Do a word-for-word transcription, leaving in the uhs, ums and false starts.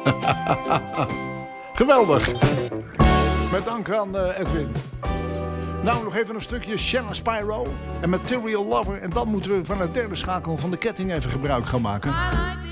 Geweldig. Met dank aan uh, Edwin. Nou, nog even een stukje Shanna Spyro en Material Lover. En dan moeten we van het derde schakel van de ketting even gebruik gaan maken.